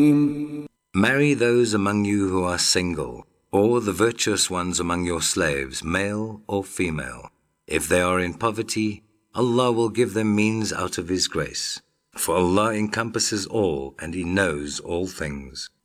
Marry those among you who are single, or the virtuous ones among your slaves, male or female. If they are in poverty, Allah will give them means out of His grace. For Allah encompasses all and He knows all things.